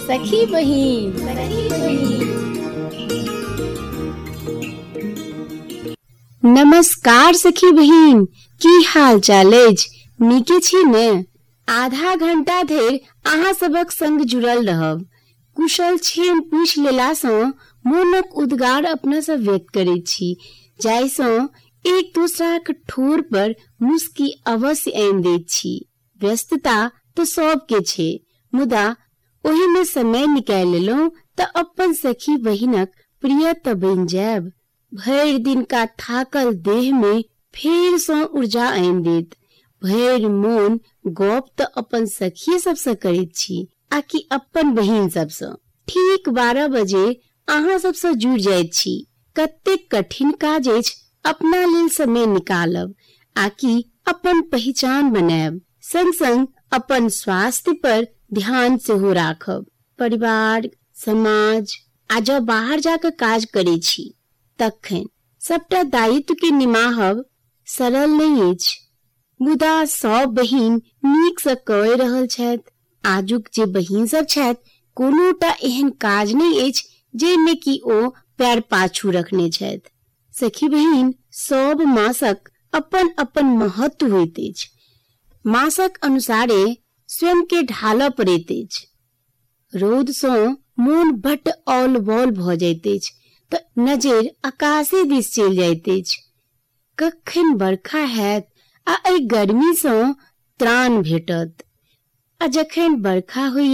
सखी बहिन। नमस्कार सखी बहिन, की हाल चाल अछि? नीके छी ने? आधा घंटा धरि अहाँ सबक संग जुड़ल रहब। कुशल छेन पूछ लेलासँ मोनक उद्गार अपना सब व्यक्त करैत छी, जाहिसँ एक दूसराक ठोर पर मुस्की अवश्य आनि दैत छी। व्यस्तता तो सबके छै, मुदा ओही में समय निकालि लेलहुँ तऽ अपन सखी बहिनक प्रिय तऽ बनि जायब। भरि दिन का थाकल देह में फेरसँ ऊर्जा आनि देत। भरि मोन गप तऽ अपन सखी सबसँ करैत छी, आकि अपन बहिन सबसँ। ठीक 12 बजे अहाँ सबसँ जुड़ जाइत छी। कतेक कठिन काज अछि अपना लेल समय निकालब, आकि अपन पहचान बनायब, संग संग अपन स्वास्थ्य पर ध्यान सेहो राखब। परिवार, समाज आ जब बाहर जाकर काज करै छी तखन सबटा दायित्व के निमाहब सरल नहीं अछि, मुदा सब बहिन नीकसँ कहि रहल छथि। आजुक जे बहिन सब छथि, कोनोटा एहन काज नहीं अछि जाहिमे कि ओ पैर पाछू रखने छथि। सखी बहिन, सब मासक अपन अपन महत्व होइत अछि। मासक अनुसारे स्वयं के ढालऽ पड़ैत अछि। रौदसँ मोन बड्ड औल बौल भऽ जाइत अछि तऽ नजर आकाशे दिस चलि जाइत अछि। कखन बरखा हैत आ एहि गर्मीसँ त्राण भेटत। आ जखन बरखा होइए